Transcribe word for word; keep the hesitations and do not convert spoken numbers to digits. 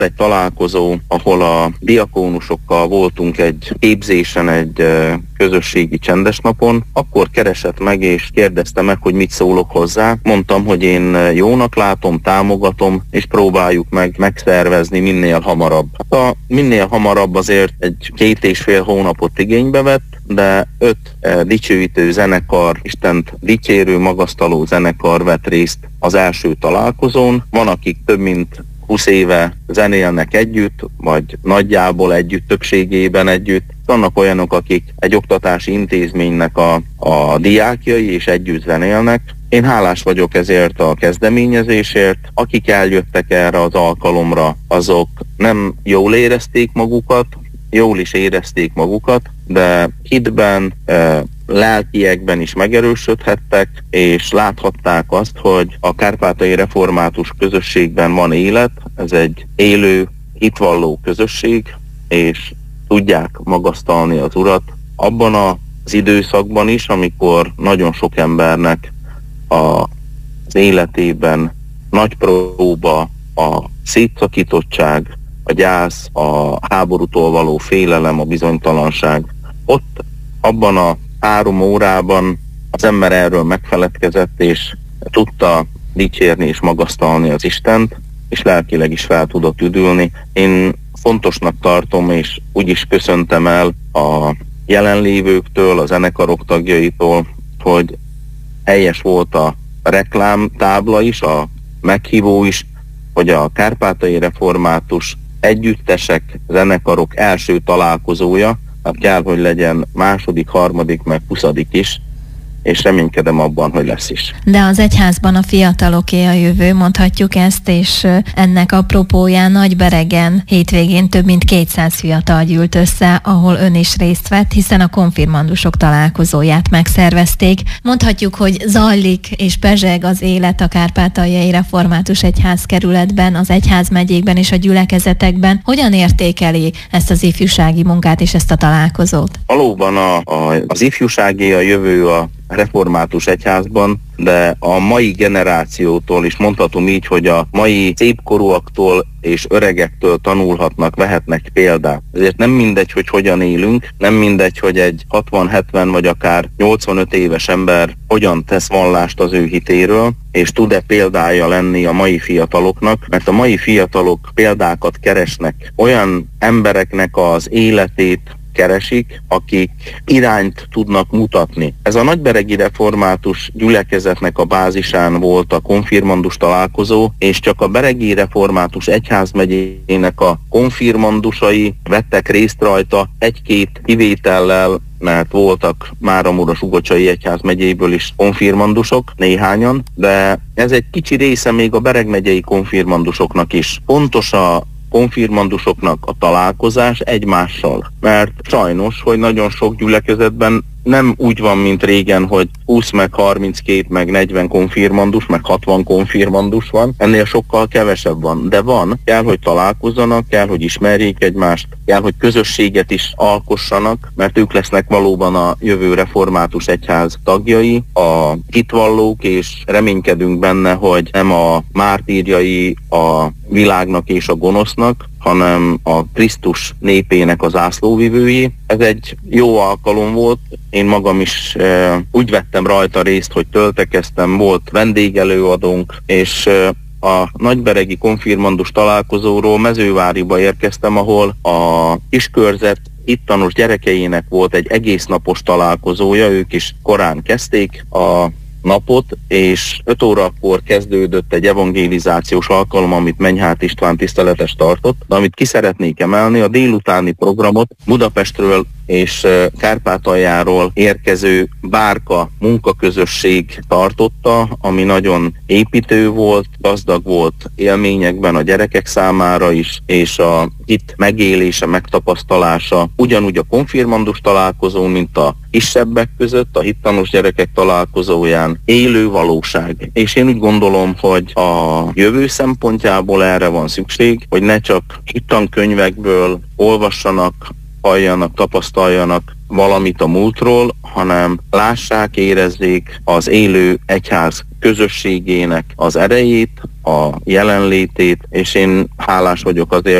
egy találkozó, ahol a diakónusokkal voltunk egy képzésen, egy közösségi csendesnapon, akkor keresett meg és kérdezte meg, hogy mit szólok hozzá. Mondtam, hogy én jónak látom, támogatom, és próbáljuk meg megszervezni minél hamarabb. Hát a minél hamarabb azért egy két és fél hónapot igénybe vett, de öt eh, dicsőítő zenekar, Istent dicsérő, magasztaló zenekar vett részt az első találkozón. Van, akik több mint húsz éve zenélnek együtt, vagy nagyjából együtt, többségében együtt. Vannak olyanok, akik egy oktatási intézménynek a, a diákjai, és együtt zenélnek. Én hálás vagyok ezért a kezdeményezésért. Akik eljöttek erre az alkalomra, azok nem jól érezték magukat, jól is érezték magukat, de hitben, e, lelkiekben is megerősödhettek, és láthatták azt, hogy a kárpátaljai református közösségben van élet, ez egy élő, hitvalló közösség, és tudják magasztalni az Urat abban az időszakban is, amikor nagyon sok embernek az életében nagy próba a szétszakítottság, a gyász, a háborútól való félelem, a bizonytalanság. Ott abban a három órában az ember erről megfeledkezett, és tudta dicsérni és magasztalni az Istent, és lelkileg is fel tudott üdülni. Én fontosnak tartom, és úgy is köszöntem el a jelenlévőktől, a zenekarok tagjaitól, hogy helyes volt a reklámtábla is, a meghívó is, hogy a kárpátaljai református együttesek, zenekarok első találkozója, hát kell, hogy legyen második, harmadik, meg huszadik is, és reménykedem abban, hogy lesz is. De az egyházban a fiataloké a jövő, mondhatjuk ezt, és ennek apropóján Nagyberegen hétvégén több mint kétszáz fiatal gyűlt össze, ahol ön is részt vett, hiszen a konfirmandusok találkozóját megszervezték. Mondhatjuk, hogy zajlik és pezseg az élet a kárpátaljai református egyházkerületben, az egyházmegyékben és a gyülekezetekben. Hogyan értékeli ezt az ifjúsági munkát és ezt a találkozót? Valóban a, a, az ifjúságé a jövő a református egyházban, de a mai generációtól is mondhatom így, hogy a mai szépkorúaktól és öregektől tanulhatnak, vehetnek példát. Ezért nem mindegy, hogy hogyan élünk, nem mindegy, hogy egy hatvan, hetven vagy akár nyolcvanöt éves ember hogyan tesz vallást az ő hitéről, és tud-e példája lenni a mai fiataloknak, mert a mai fiatalok példákat keresnek, olyan embereknek az életét keresik, akik irányt tudnak mutatni. Ez a nagyberegi református gyülekezetnek a bázisán volt a konfirmandus találkozó, és csak a beregi református egyházmegyének a konfirmandusai vettek részt rajta egy-két kivétellel, mert voltak Máramuros-Ugocsai egyházmegyéből is konfirmandusok, néhányan, de ez egy kicsi része még a Bereg megyei konfirmandusoknak is. Pontos a konfirmandusoknak a találkozás egymással, mert sajnos, hogy nagyon sok gyülekezetben nem úgy van, mint régen, hogy húsz meg harminckét meg negyven konfirmandus, meg hatvan konfirmandus van, ennél sokkal kevesebb van, de van, kell, hogy találkozzanak, kell, hogy ismerjék egymást, kell, hogy közösséget is alkossanak, mert ők lesznek valóban a jövő református egyház tagjai, a hitvallók, és reménykedünk benne, hogy nem a mártírjai a világnak és a gonosznak, hanem a Krisztus népének az zászlóvivői. Ez egy jó alkalom volt, én magam is e, úgy vettem rajta részt, hogy töltekeztem, volt vendégelőadónk, és e, a nagyberegi konfirmandus találkozóról Mezőváriba érkeztem, ahol a kiskörzet hittanos gyerekeinek volt egy egész napos találkozója, ők is korán kezdték a napot, és öt órakor kezdődött egy evangélizációs alkalom, amit Menyhárt István tiszteletes tartott, de amit ki szeretnék emelni, a délutáni programot Budapestről és Kárpátaljáról érkező bárka munkaközösség tartotta, ami nagyon építő volt, gazdag volt élményekben a gyerekek számára is, és a hit megélése, megtapasztalása ugyanúgy a konfirmandus találkozón, mint a kisebbek között, a hittanos gyerekek találkozóján élő valóság. És én úgy gondolom, hogy a jövő szempontjából erre van szükség, hogy ne csak hittankönyvekből olvassanak, halljanak, tapasztaljanak valamit a múltról, hanem lássák, érezzék az élő egyház közösségének az erejét, a jelenlétét, és én hálás vagyok azért,